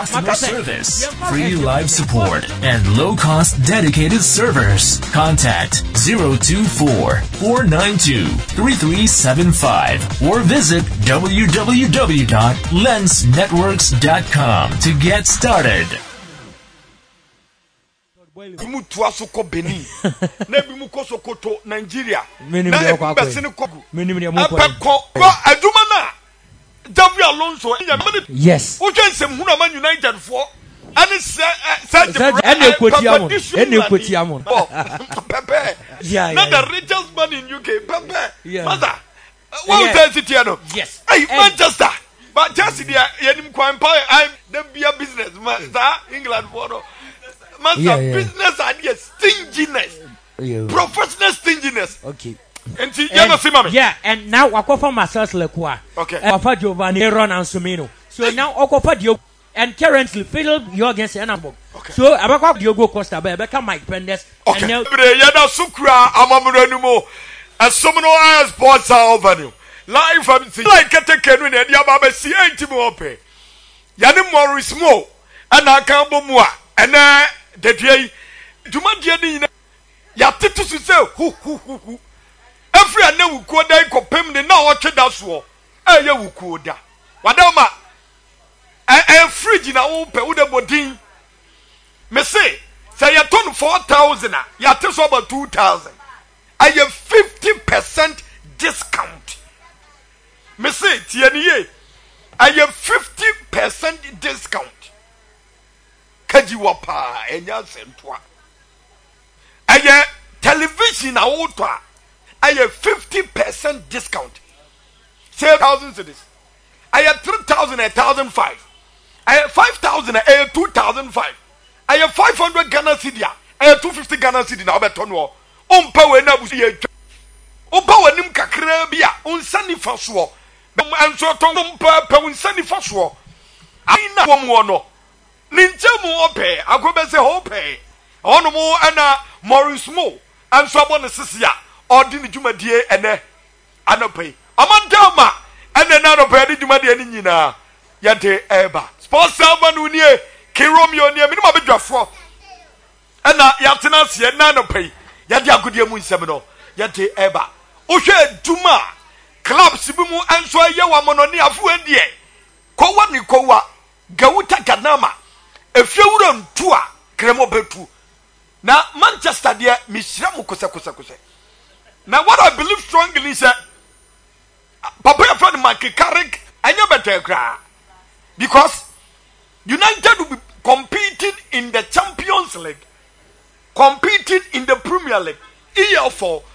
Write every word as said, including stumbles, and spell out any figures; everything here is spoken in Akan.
customer service, free live support, and low-cost dedicated servers. Contact zero two four, four nine two, three three seven five or visit w w w dot lens networks dot com to get started. Imu tuaso ko Benin na bi mu ko Sokoto Nigeria na be ko ko aduma na Davi Alonso yes o twen sem hu na Man United for ani se se ene kotiamon ene kotiamon pepe yeah na the richest man in U K pepe yeah mother what does it here no yes hey Manchester but Chelsea dia yenim kwan pa I dem bia business man England for no master yeah, yeah. Business idea stinginess yeah. Professional stinginess okay and see you know see mama yeah and now wakofa Marcus Lekwa okay wakofa Giovanni Ron Ansumino so yeah. Now wakofa Dio and currently Philip Jorgens Enabog okay. So abakwa Diogo Costa be become Mike Pendes okay. And now yada sukra amamura numo asomno I sports over live from see like ketekenu na dia ba ba si antimi ope yani Morris Mo ana kan bomua ana dedie duma die ni ya tetu su se hu hu hu hu every ana wukuo dai kopem ni na o tweda so eh ya wukuo da wadama eh eh fridge na wo pe wo de bodin me say say ya ton four thousand ya te so about two thousand I have fifty percent discount me say tie ni ye I have fifty percent discount kaji wapa enya sentwa aye television na woto aye fifty percent discount save thousand cedis aye three thousand a thousand five aye five thousand aye two thousand five aye five hundred Ghana cedi aye two fifty Ghana cedi na obeto no ompa we na busi ye ompa wanim kakra bia onsani faso anso to ompa pa onsani faso aina wo no ninjemu ope agobese hope onu mu ana Morris Mo anso abone sisia odi ni djumadie ene anopai amandama ene na anopai ni djumadie ni nyina yade eba sports avanu nie kiromio nie minima bedwafo ena yatena se na anopai yade agodie mu nsem no yade eba ohwe duma clubs bi mu anso aye wa mononi afu adie kowa ni kowa gawuta ganama efiewura ntu a kremo betu na Manchester dia mishira mu kose kose kose na what I believe strongly is that papa your friend Mark Carrick anya better kra because United will be competing in the Champions League, competing in the Premier League. E L four